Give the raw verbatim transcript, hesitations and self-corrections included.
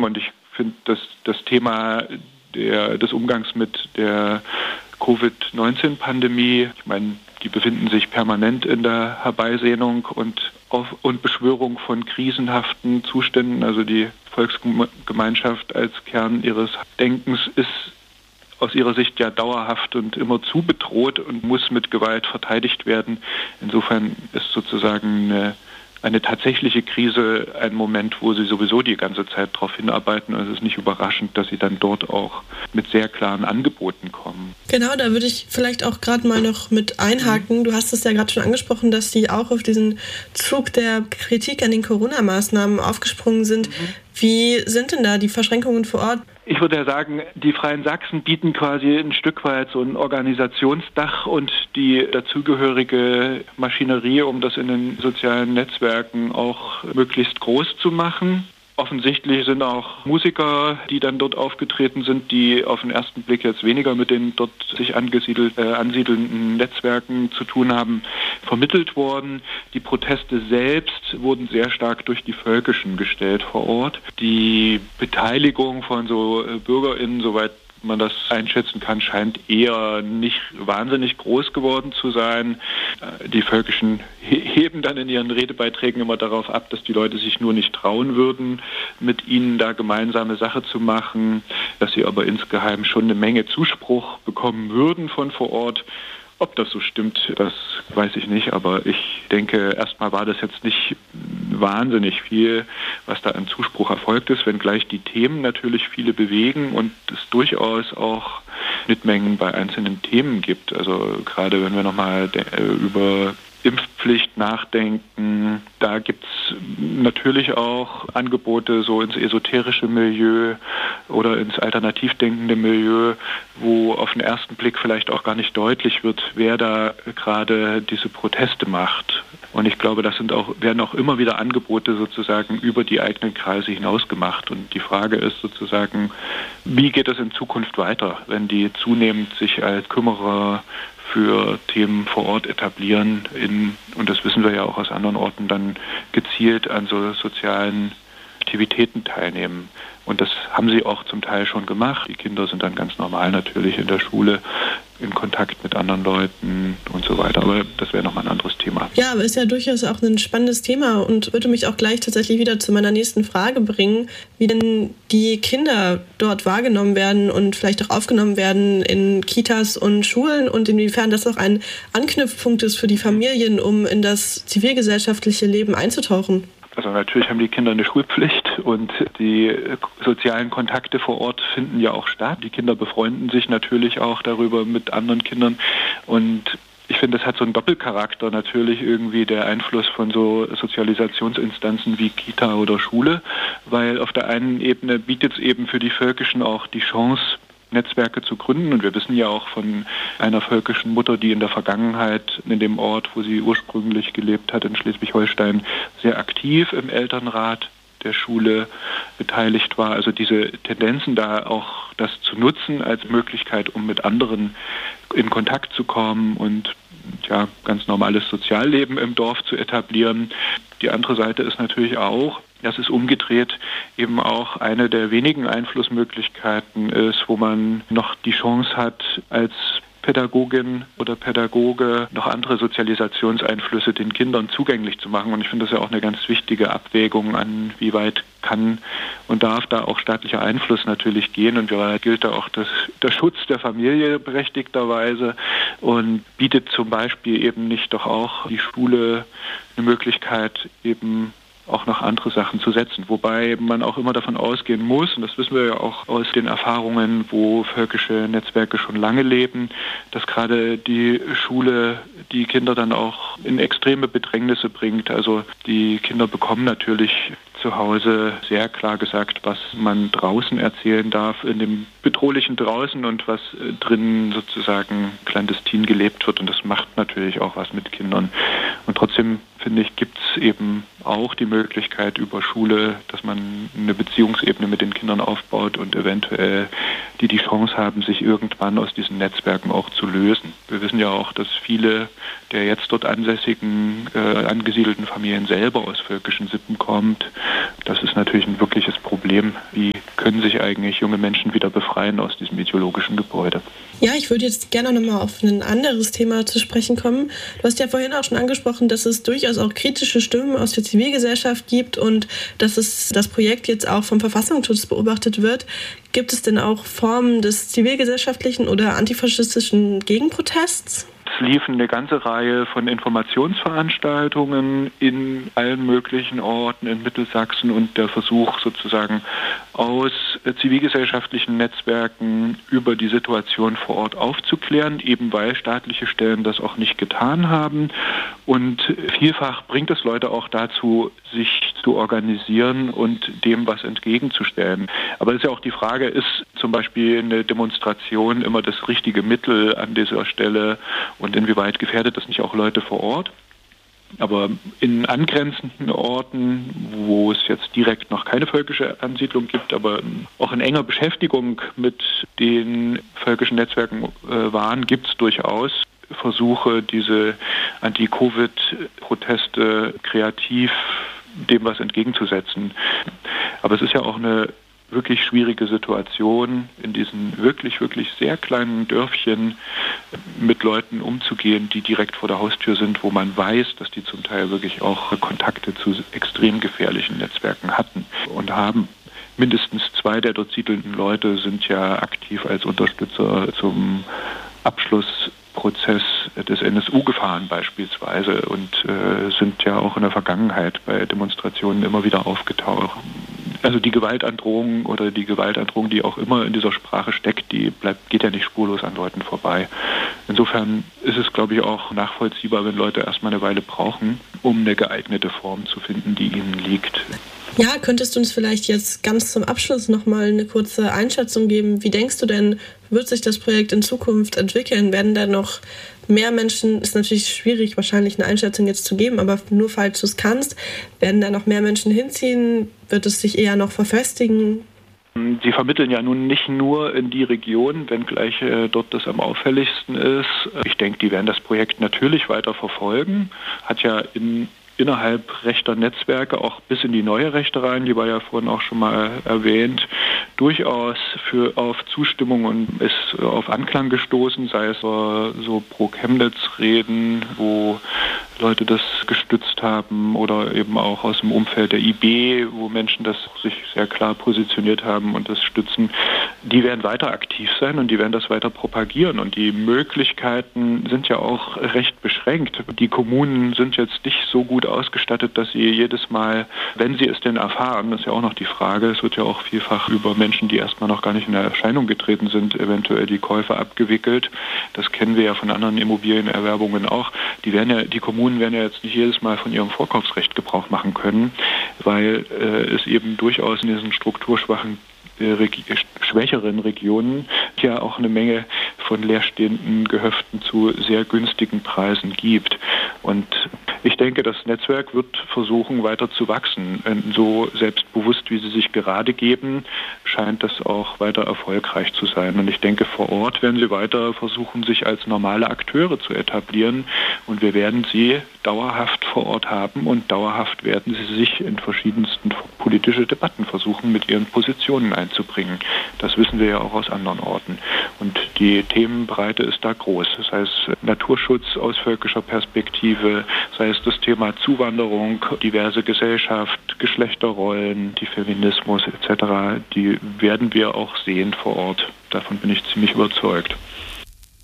Und ich finde, dass das Thema der, des Umgangs mit der Covid neunzehn Pandemie, ich meine, die befinden sich permanent in der Herbeisehnung und, auf, und Beschwörung von krisenhaften Zuständen. Also die Volksgemeinschaft als Kern ihres Denkens ist aus ihrer Sicht ja dauerhaft und immerzu bedroht und muss mit Gewalt verteidigt werden. Insofern ist sozusagen eine, eine tatsächliche Krise ein Moment, wo sie sowieso die ganze Zeit darauf hinarbeiten. Und es ist nicht überraschend, dass sie dann dort auch mit sehr klaren Angeboten kommen. Genau, da würde ich vielleicht auch gerade mal noch mit einhaken. Du hast es ja gerade schon angesprochen, dass sie auch auf diesen Zug der Kritik an den Corona-Maßnahmen aufgesprungen sind. Mhm. Wie sind denn da die Verschränkungen vor Ort? Ich würde ja sagen, die Freien Sachsen bieten quasi ein Stück weit so ein Organisationsdach und die dazugehörige Maschinerie, um das in den sozialen Netzwerken auch möglichst groß zu machen. Offensichtlich sind auch Musiker, die dann dort aufgetreten sind, die auf den ersten Blick jetzt weniger mit den dort sich angesiedelt, äh, ansiedelnden Netzwerken zu tun haben, vermittelt worden. Die Proteste selbst wurden sehr stark durch die Völkischen gestellt vor Ort. Die Beteiligung von so äh, BürgerInnen, soweit man das einschätzen kann, scheint eher nicht wahnsinnig groß geworden zu sein. Die Völkischen heben dann in ihren Redebeiträgen immer darauf ab, dass die Leute sich nur nicht trauen würden, mit ihnen da gemeinsame Sache zu machen, dass sie aber insgeheim schon eine Menge Zuspruch bekommen würden von vor Ort. Ob das so stimmt, das weiß ich nicht, aber ich denke, erstmal war das jetzt nicht wahnsinnig viel, was da an Zuspruch erfolgt ist, wenngleich die Themen natürlich viele bewegen und es durchaus auch Schnittmengen bei einzelnen Themen gibt. Also gerade wenn wir nochmal über Impfpflicht nachdenken, da gibt es natürlich auch Angebote so ins esoterische Milieu oder ins alternativ denkende Milieu, wo auf den ersten Blick vielleicht auch gar nicht deutlich wird, wer da gerade diese Proteste macht. Und ich glaube, das sind auch, werden auch immer wieder Angebote sozusagen über die eigenen Kreise hinaus gemacht. Und die Frage ist sozusagen, wie geht es in Zukunft weiter, wenn die zunehmend sich als Kümmerer für Themen vor Ort etablieren in, und das wissen wir ja auch aus anderen Orten, dann gezielt an so sozialen Aktivitäten teilnehmen. Und das haben sie auch zum Teil schon gemacht. Die Kinder sind dann ganz normal natürlich in der Schule in Kontakt mit anderen Leuten und so weiter. Aber das wäre nochmal ein anderes Thema. Ja, aber ist ja durchaus auch ein spannendes Thema und würde mich auch gleich tatsächlich wieder zu meiner nächsten Frage bringen, wie denn die Kinder dort wahrgenommen werden und vielleicht auch aufgenommen werden in Kitas und Schulen und inwiefern das auch ein Anknüpfpunkt ist für die Familien, um in das zivilgesellschaftliche Leben einzutauchen. Also natürlich haben die Kinder eine Schulpflicht und die sozialen Kontakte vor Ort finden ja auch statt. Die Kinder befreunden sich natürlich auch darüber mit anderen Kindern und ich finde, das hat so einen Doppelcharakter natürlich irgendwie der Einfluss von so Sozialisationsinstanzen wie Kita oder Schule, weil auf der einen Ebene bietet es eben für die Völkischen auch die Chance, Netzwerke zu gründen. Und wir wissen ja auch von einer völkischen Mutter, die in der Vergangenheit in dem Ort, wo sie ursprünglich gelebt hat, in Schleswig-Holstein, sehr aktiv im Elternrat der Schule beteiligt war. Also diese Tendenzen da auch das zu nutzen als Möglichkeit, um mit anderen in Kontakt zu kommen und ja, ganz normales Sozialleben im Dorf zu etablieren. Die andere Seite ist natürlich auch, dass es umgedreht eben auch eine der wenigen Einflussmöglichkeiten ist, wo man noch die Chance hat, als Pädagogin oder Pädagoge noch andere Sozialisationseinflüsse den Kindern zugänglich zu machen. Und ich finde das ja auch eine ganz wichtige Abwägung an, wie weit kann und darf da auch staatlicher Einfluss natürlich gehen und wie weit gilt da auch das, der Schutz der Familie berechtigterweise und bietet zum Beispiel eben nicht doch auch die Schule eine Möglichkeit, eben auch noch andere Sachen zu setzen. Wobei man auch immer davon ausgehen muss, und das wissen wir ja auch aus den Erfahrungen, wo völkische Netzwerke schon lange leben, dass gerade die Schule die Kinder dann auch in extreme Bedrängnisse bringt. Also die Kinder bekommen natürlich zu Hause sehr klar gesagt, was man draußen erzählen darf, in dem bedrohlichen Draußen und was drinnen sozusagen clandestin gelebt wird. Und das macht natürlich auch was mit Kindern. Und trotzdem, finde ich, gibt es eben auch die Möglichkeit über Schule, dass man eine Beziehungsebene mit den Kindern aufbaut und eventuell die die Chance haben, sich irgendwann aus diesen Netzwerken auch zu lösen. Wir wissen ja auch, dass viele der jetzt dort ansässigen, äh, angesiedelten Familien selber aus völkischen Sippen kommt. Das ist natürlich ein wirkliches Problem. Wie können sich eigentlich junge Menschen wieder befreien aus diesem ideologischen Gebäude? Ja, ich würde jetzt gerne noch mal auf ein anderes Thema zu sprechen kommen. Du hast ja vorhin auch schon angesprochen, dass es durchaus auch kritische Stimmen aus der Zivilgesellschaft gibt und dass es das Projekt jetzt auch vom Verfassungsschutz beobachtet wird. Gibt es denn auch Formen des zivilgesellschaftlichen oder antifaschistischen Gegenprotests? Es liefen eine ganze Reihe von Informationsveranstaltungen in allen möglichen Orten in Mittelsachsen und der Versuch sozusagen aus zivilgesellschaftlichen Netzwerken über die Situation vor Ort aufzuklären, eben weil staatliche Stellen das auch nicht getan haben. Und vielfach bringt es Leute auch dazu, sich zu organisieren und dem was entgegenzustellen. Aber es ist ja auch die Frage, ist zum Beispiel eine Demonstration immer das richtige Mittel an dieser Stelle und inwieweit gefährdet das nicht auch Leute vor Ort? Aber in angrenzenden Orten, wo es jetzt direkt noch keine völkische Ansiedlung gibt, aber auch in enger Beschäftigung mit den völkischen Netzwerken äh, waren, gibt es durchaus Versuche, diese Anti-Covid-Proteste kreativ dem was entgegenzusetzen. Aber es ist ja auch eine wirklich schwierige Situation, in diesen wirklich, wirklich sehr kleinen Dörfchen mit Leuten umzugehen, die direkt vor der Haustür sind, wo man weiß, dass die zum Teil wirklich auch Kontakte zu extrem gefährlichen Netzwerken hatten und haben. Mindestens zwei der dort siedelnden Leute sind ja aktiv als Unterstützer zum Abschlussprozess des N S U gefahren beispielsweise und äh, sind ja auch in der Vergangenheit bei Demonstrationen immer wieder aufgetaucht. Also die Gewaltandrohung oder die Gewaltandrohung, die auch immer in dieser Sprache steckt, die bleibt, geht ja nicht spurlos an Leuten vorbei. Insofern ist es, glaube ich, auch nachvollziehbar, wenn Leute erstmal eine Weile brauchen, um eine geeignete Form zu finden, die ihnen liegt. Ja, könntest du uns vielleicht jetzt ganz zum Abschluss nochmal eine kurze Einschätzung geben? Wie denkst du denn, wird sich das Projekt in Zukunft entwickeln? Werden da noch mehr Menschen, ist natürlich schwierig, wahrscheinlich eine Einschätzung jetzt zu geben, aber nur falls du es kannst, werden da noch mehr Menschen hinziehen? Wird es sich eher noch verfestigen? Sie vermitteln ja nun nicht nur in die Region, wenngleich äh, dort das am auffälligsten ist. Ich denke, die werden das Projekt natürlich weiter verfolgen. Hat ja in innerhalb rechter Netzwerke, auch bis in die neue Rechte rein, die war ja vorhin auch schon mal erwähnt, durchaus für auf Zustimmung und ist auf Anklang gestoßen, sei es so pro Chemnitz-Reden, wo Leute das gestützt haben oder eben auch aus dem Umfeld der I B, wo Menschen das sich sehr klar positioniert haben und das stützen. Die werden weiter aktiv sein und die werden das weiter propagieren und die Möglichkeiten sind ja auch recht beschränkt. Die Kommunen sind jetzt nicht so gut ausgestattet, dass sie jedes Mal, wenn sie es denn erfahren, das ist ja auch noch die Frage, es wird ja auch vielfach über Menschen, die erstmal noch gar nicht in Erscheinung getreten sind, eventuell die Käufe abgewickelt. Das kennen wir ja von anderen Immobilienerwerbungen auch. Die werden ja, die Kommunen werden ja jetzt nicht jedes Mal von ihrem Vorkaufsrecht Gebrauch machen können, weil äh, es eben durchaus in diesen strukturschwachen Reg- schwächeren Regionen ja auch eine Menge von leerstehenden Gehöften zu sehr günstigen Preisen gibt. Und ich denke, das Netzwerk wird versuchen, weiter zu wachsen. So selbstbewusst, wie sie sich gerade geben, scheint das auch weiter erfolgreich zu sein. Und ich denke, vor Ort werden sie weiter versuchen, sich als normale Akteure zu etablieren. Und wir werden sie dauerhaft vor Ort haben und dauerhaft werden sie sich in verschiedensten politische Debatten versuchen, mit ihren Positionen einzubringen. Das wissen wir ja auch aus anderen Orten. Und die Themenbreite ist da groß. Das heißt Naturschutz aus völkischer Perspektive, sei es das Thema Zuwanderung, diverse Gesellschaft, Geschlechterrollen, die Feminismus et cetera, die werden wir auch sehen vor Ort. Davon bin ich ziemlich überzeugt.